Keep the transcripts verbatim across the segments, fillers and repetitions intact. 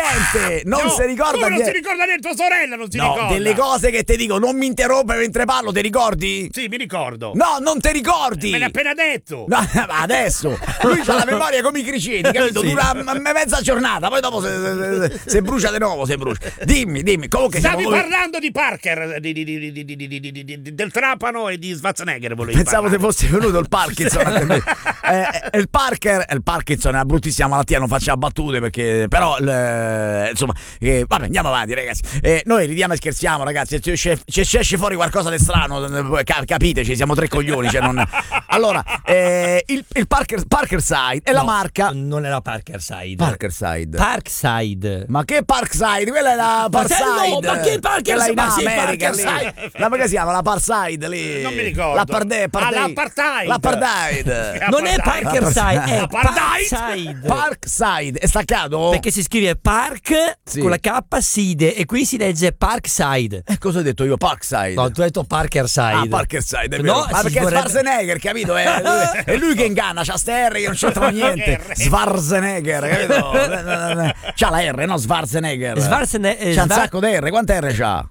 niente, non no, si ricorda come niente. non si ricorda niente, tua sorella non si no, ricorda. delle cose che ti dico, non mi interrompe mentre parlo, ti ricordi? Sì, mi ricordo. No, non ti ricordi. Me l'hai appena detto. No, ma adesso lui ha la memoria come i criceti, capito? Sì. Dura m- mezza giornata, poi dopo se, se, se brucia di nuovo, se brucia. Dimmi, dimmi, comunque Stavi siamo parlando di Parker, di, di, di, di, di, di, di, di, di, del trapano e di Schwarzenegger. Volevi Pensavo parlare. che fosse venuto il Parkinson. eh, il Parker, il Parkinson è una bruttissima malattia, non facciamo battute perché però eh, insomma, eh, vabbè, andiamo avanti ragazzi. Eh, noi ridiamo e scherziamo ragazzi, ci esce, ci esce fuori qualcosa di strano, capiteci, siamo tre coglioni, cioè non... Allora, eh, il, il Parker, Parkerside è la No, marca. Non è la Parkerside. Parkerside. Parkside. Ma che Parkside? Quella è la Ma se Parside. no, ma che Parkerside? Quella in Ma sì, America, lì. Parkerside. La come si chiama? La Parside lì. Non mi ricordo. La Parde, Parde, Ah, l'Apartheid. L'Apartheid. Non è Parkerside, è Apartheid. Parkside. Parkside. È staccato? Perché si scrive Park Sì. con la K Side e qui si legge Parkside. E cosa ho detto io? Parkside. No, tu hai detto Parkerside. Ah, Parkerside, è vero. No, Ma si perché è vorrebbe- Schwarzenegger, capito? È lui, è lui che inganna, c'ha ste R che non c'entrano niente. Schwarzenegger, capito? C'ha la R, no? Schwarzenegger. Schwarzenegger. C'ha un sacco di R, quante R c'ha?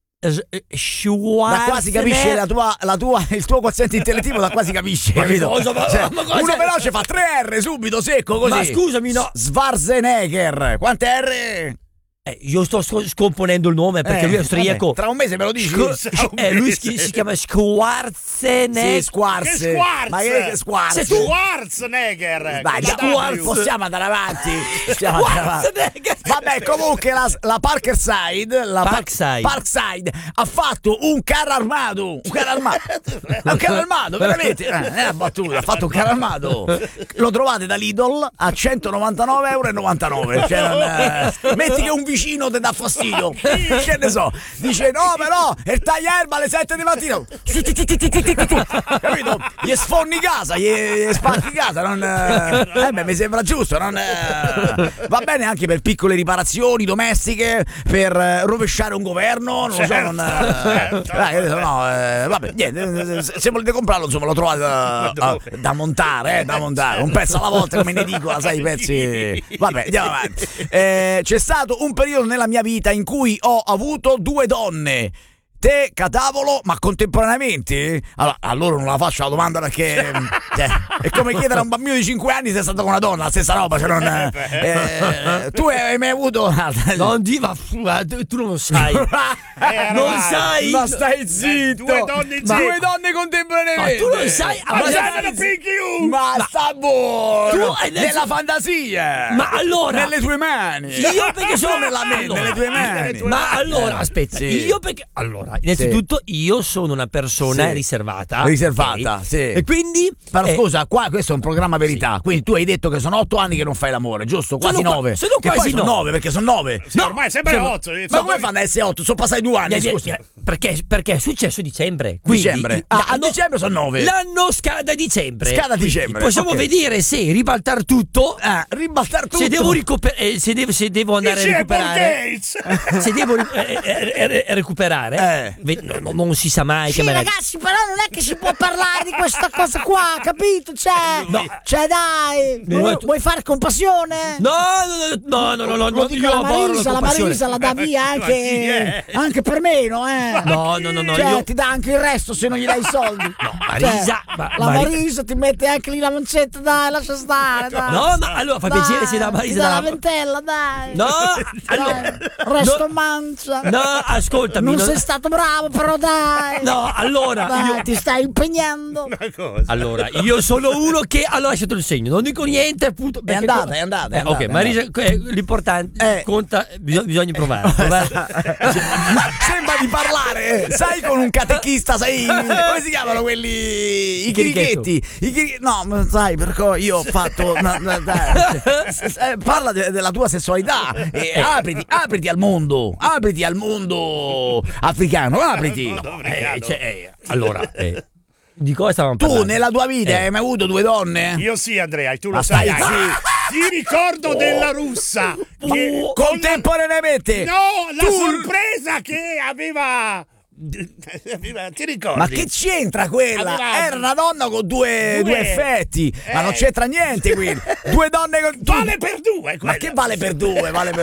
Da qua si capisce la tua, la tua, il tuo quoziente intellettivo, da qua si capisce, capito? cosa, ma- Cioè, ma cosa- uno veloce fa tre R subito, secco, così. Ma scusami, no. Schwarzenegger, quante R? Eh, io sto sc- scomponendo il nome perché Eh, lui è austriaco. vabbè, tra un mese me lo dici. Sc- eh, lui si, si chiama Schwarzenegger. Sì, Squarz. Che Schwarz? Ma che Squarz? Se tu- Schwarzenegger. Dai, Con la Squarz, W. possiamo andare avanti. Possiamo andare avanti. Schwarzenegger. Vabbè, comunque la, la Parkerside, la Par- Parkside. Parkside ha fatto un carro armato. Un carro armato. un carro armato, veramente. Eh, è una battuta, ha fatto un carro armato. Lo trovate da Lidl a centonovantanove euro e novantanove. Cioè, non, eh, metti che un vicino ti dà fastidio. Che ne so. Dice no, però è il tagliaerba alle sette di mattina. Capito? Gli sforni casa, gli, gli spacchi casa. Non, eh, eh beh, mi sembra giusto. Non, eh, va bene anche per piccole riparazioni domestiche, per eh, rovesciare un governo. Non lo so. Non, eh, dai, no, eh, vabbè, niente. Se, se volete comprarlo, insomma, lo trovate da, da, da montare, eh, da montare. Un pezzo alla volta, come ne dico, sai, i pezzi. Vabbè, andiamo avanti. Eh, c'è stato un periodo nella mia vita in cui ho avuto due donne. Te, catavolo, ma contemporaneamente? Allora, a loro non la faccio la domanda perché cioè, è come chiedere a un bambino di cinque anni se è stato con una donna, la stessa roba. Cioè non, eh, tu hai mai avuto. Non di, ma, ma tu tu non lo sai. Eh, non vai. sai. Ma stai zitto! Due donne Ma- zitto. due donne contemporaneamente! Ma tu non sai. Ma ma sei sai- una Pinky U. Ma, Ma- sta buono! Tu hai detto- Nella fantasia! Ma allora- Nelle tue mani! Io perché sono nella mente, allora, nelle tue mani! tue Ma mani. allora, aspetta, Sì. io perché allora, innanzitutto io sono una persona Sì. riservata. Riservata, ok? sì. E quindi Però eh, scusa, qua questo è un programma verità, quindi tu hai detto che sono otto anni che non fai l'amore, giusto? Quasi Sono qua- nove. sono Che quasi poi sono nove. nove, perché sono nove. Sì, ormai sembra siamo- otto. Ma come fanno ad essere otto? Sono passati due anni, eh, eh, scusa. eh, perché, perché è successo a dicembre. Quindi, Dicembre. Ah, a l'anno- dicembre sono nove. L'anno scada a dicembre. Scada a Quindi dicembre, Possiamo ok. vedere se ribaltare tutto. Ah, ribaltare tutto. Se devo, ricuper- eh, se, devo, se devo andare a Dice recuperare. Paul Gates. Se devo ri- eh, eh, eh, eh, recuperare, Eh. ve- no, no, non si sa mai. Sì, che me la- ragazzi, però non è che si può parlare di questa cosa qua, capito? Cioè, No. cioè dai, No, vuoi, tu- vuoi fare compassione? No, no, no, no, no, no, Lo no, dico io alla aborro Marisa, la compassione. Marisa la dà via Ma chi anche, è? anche per meno, eh. No, no, no, no, Cioè, io ti dà anche il resto se non gli dai i soldi. No, Marisa, ma- la Mari- Marisa ti mette anche lì la mancetta, dai, lascia stare, dai. No, ma allora fa Dai, piacere se la ti Marisa dà la dà- ventella, dai. No, Dai, allora resto no, mancia. no, ascoltami. non non- sei stato bravo, però dai. No, allora Dai, io ti stai impegnando. Una cosa. Allora, io sono uno che allora ho lasciato il segno, non dico niente, appunto. È perché andata, tu- è andata, è Eh, andata, ok, è Marisa, eh, l'importante Eh. conta, bisogna, bisogna provare. provare. Sembra di parlare, eh. Sai, con un catechista, sai, come si chiamano quelli? I Chirichetto. chirichetti. I chiri- No, ma sai, perché io ho fatto. no, no, dai. Eh, Parla de- della tua sessualità. E apriti, apriti al mondo. Apriti al mondo africano, apriti. Eh, cioè, eh, allora, eh, di cosa stavamo Tu parlando? nella tua vita Eh. hai mai avuto due donne? Io sì, Andrea, tu lo Ma sai. stai anche. zitto. Ti ricordo della russa. Che Oh, contemporaneamente. No, la Tu- sorpresa che aveva. aveva- Ti ricordi? Ma che c'entra quella? Aveva- Era una donna con due, Due. due effetti. Ma non Eh. c'entra niente qui. Due donne con. tu- Vale per due. Ma quella. che vale per due? Vale per